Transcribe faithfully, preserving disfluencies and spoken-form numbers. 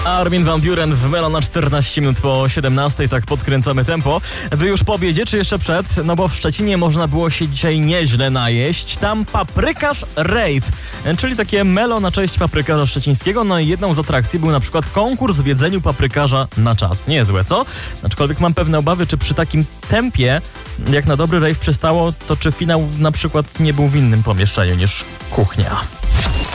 Armin van Buuren w Melo na czternaście minut po siedemnastej, tak podkręcamy tempo. Wy już po obiedzie, czy jeszcze przed? No bo w Szczecinie można było się dzisiaj nieźle najeść. Tam paprykarz rave, czyli takie Melo na cześć paprykarza szczecińskiego. No i jedną z atrakcji był na przykład konkurs w jedzeniu paprykarza na czas. Niezłe, co? Aczkolwiek mam pewne obawy, czy przy takim tempie, jak na dobry rave przystało, to czy finał na przykład nie był w innym pomieszczeniu niż kuchnia.